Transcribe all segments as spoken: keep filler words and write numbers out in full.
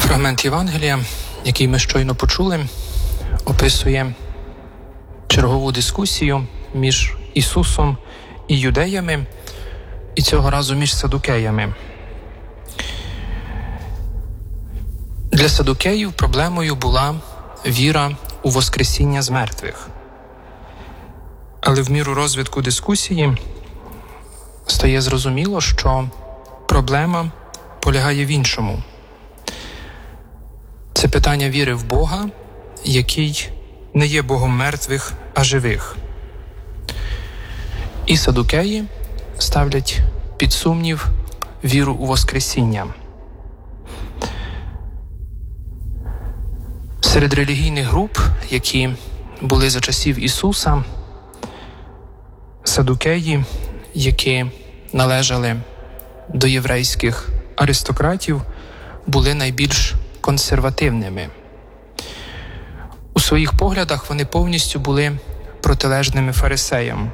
Фрагмент Євангелія, який ми щойно почули, описує чергову дискусію між Ісусом і юдеями, і цього разу між садукеями. Для садукеїв проблемою була віра у воскресіння з мертвих. Але в міру розвитку дискусії стає зрозуміло, що проблема полягає в іншому. Це питання віри в Бога, який не є Богом мертвих, а живих. І садукеї ставлять під сумнів віру у воскресіння. Серед релігійних груп, які були за часів Ісуса, садукеї, які належали до єврейських аристократів, були найбільш консервативними. У своїх поглядах вони повністю були протилежними фарисеям.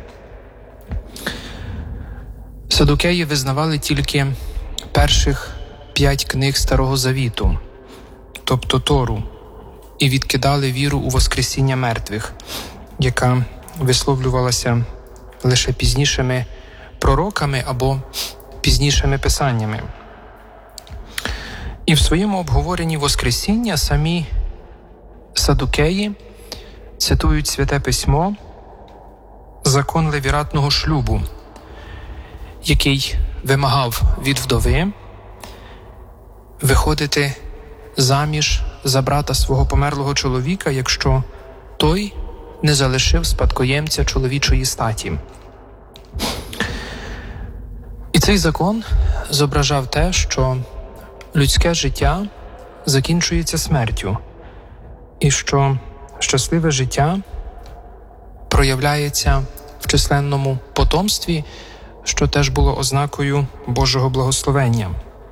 Садукеї визнавали тільки перших п'ять книг Старого Завіту, тобто Тору, і відкидали віру у воскресіння мертвих, яка висловлювалася лише пізнішими пророками або пізнішими писаннями. І в своєму обговоренні воскресіння самі садукеї цитують Святе Письмо, закон левіратного шлюбу, який вимагав від вдови виходити заміж за брата свого померлого чоловіка, якщо той не залишив спадкоємця чоловічої статі. І цей закон зображав те, що людське життя закінчується смертю, і що щасливе життя проявляється в численному потомстві, що теж було ознакою Божого благословення.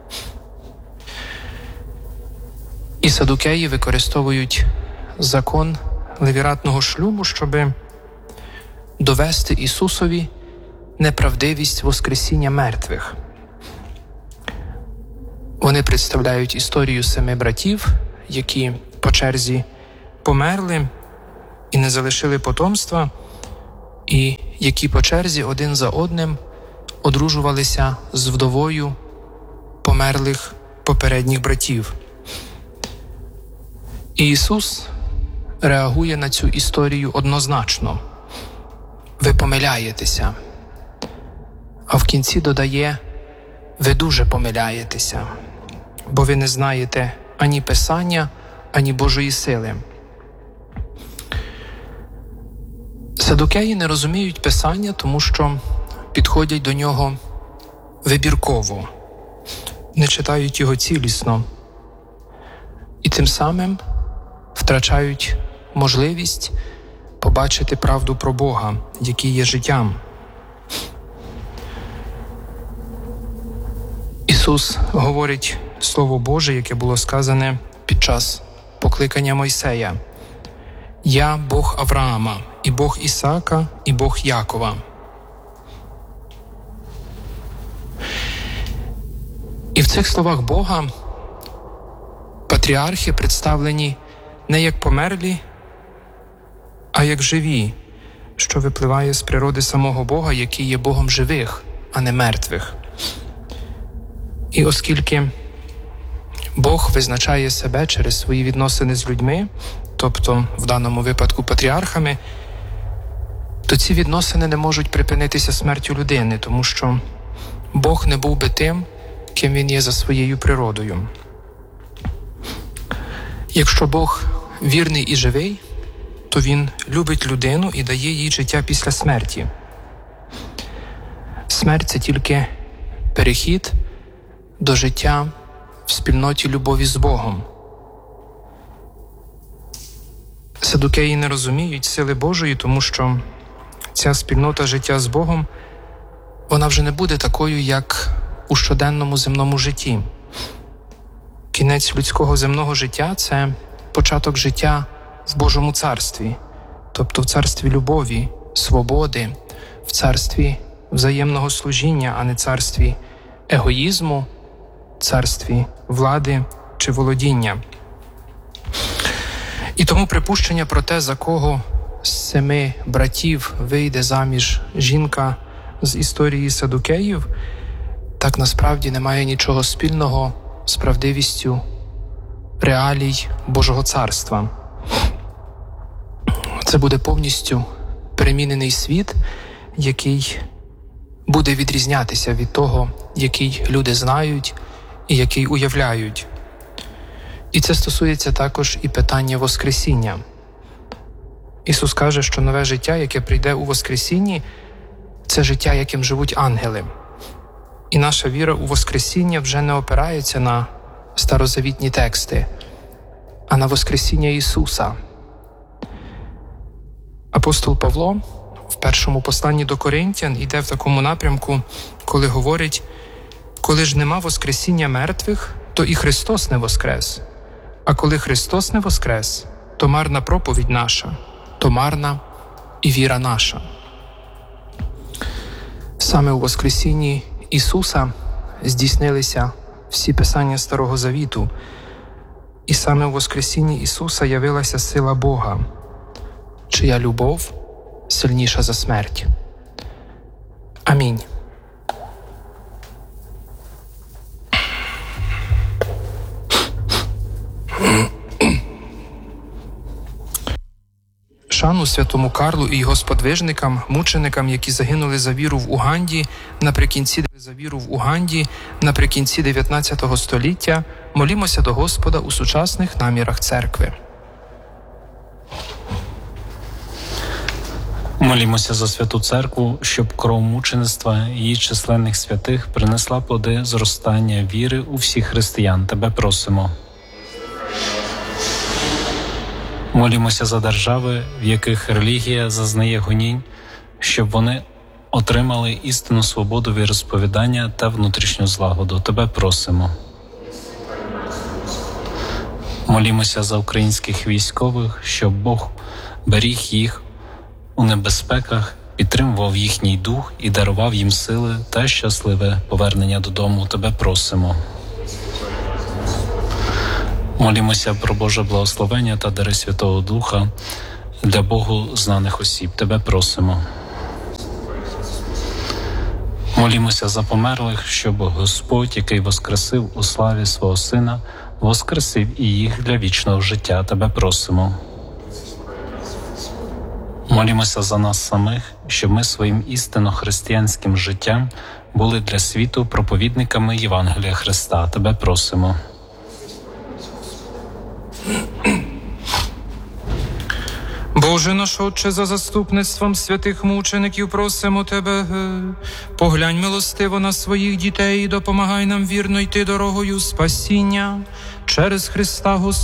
І садукеї використовують закон левіратного шлюбу, щоб довести Ісусові неправдивість воскресіння мертвих. Вони представляють історію семи братів, які по черзі померли і не залишили потомства, і які по черзі один за одним одружувалися з вдовою померлих попередніх братів. І Ісус реагує на цю історію однозначно. Ви помиляєтеся. А в кінці додає: ви дуже помиляєтеся, бо ви не знаєте ані Писання, ані Божої сили. Садукеї не розуміють Писання, тому що підходять до нього вибірково, не читають його цілісно і тим самим втрачають можливість побачити правду про Бога, який є життям. Ісус говорить Слово Боже, яке було сказане під час покликання Мойсея: «Я Бог Авраама, і Бог Ісаака, і Бог Якова». І в цих словах Бога патріархи представлені не як померлі, а як живі, що випливає з природи самого Бога, який є Богом живих, а не мертвих. І оскільки Бог визначає себе через свої відносини з людьми, тобто в даному випадку патріархами, то ці відносини не можуть припинитися смертю людини, тому що Бог не був би тим, ким Він є за своєю природою. Якщо Бог вірний і живий, то Він любить людину і дає їй життя після смерті. Смерть – це тільки перехід до життя в спільноті любові з Богом. Садукеї не розуміють сили Божої, тому що ця спільнота життя з Богом, вона вже не буде такою, як у щоденному земному житті. Кінець людського земного життя – це початок життя в Божому царстві, тобто в царстві любові, свободи, в царстві взаємного служіння, а не царстві егоїзму, царстві влади чи володіння. І тому припущення про те, за кого з семи братів вийде заміж жінка з історії садукеїв, так насправді не має нічого спільного з правдивістю реалій Божого Царства. Це буде повністю перемінений світ, який буде відрізнятися від того, який люди знають і який уявляють. І це стосується також і питання Воскресіння. Ісус каже, що нове життя, яке прийде у Воскресінні, це життя, яким живуть ангели. І наша віра у Воскресіння вже не опирається на старозавітні тексти, а на Воскресіння Ісуса. Апостол Павло в першому посланні до Коринтян йде в такому напрямку, коли говорить: «Коли ж нема Воскресіння мертвих, то і Христос не воскрес. А коли Христос не воскрес, то марна проповідь наша, то марна і віра наша». Саме у Воскресінні Ісуса здійснилися всі писання Старого Завіту, і саме у Воскресінні Ісуса явилася сила Бога, чия любов сильніша за смерть. Амінь. Шану святому Карлу і його сподвижникам, мученикам, які загинули за віру в Уганді наприкінці за віру в Уганді наприкінці дев'ятнадцятого століття, молімося до Господа у сучасних намірах церкви. Молімося за Святу Церкву, щоб кров мучеництва її численних святих принесла плоди зростання віри у всіх християн. Тебе просимо. Молімося за держави, в яких релігія зазнає гонінь, щоб вони отримали істинну свободу віросповідання та внутрішню злагоду. Тебе просимо. Молімося за українських військових, щоб Бог беріг їх у небезпеках, підтримував їхній дух і дарував їм сили та щасливе повернення додому. Тебе просимо. Молімося про Боже благословення та дари Святого Духа для Богу знаних осіб. Тебе просимо. Молімося за померлих, щоб Господь, який воскресив у славі свого Сина, воскресив і їх для вічного життя. Тебе просимо. Молімося за нас самих, щоб ми своїм істинно християнським життям були для світу проповідниками Євангелія Христа. Тебе просимо. Боже наш Отче, за заступництвом святих мучеників просимо Тебе, поглянь милостиво на своїх дітей і допомагай нам вірно йти дорогою спасіння через Христа Господа.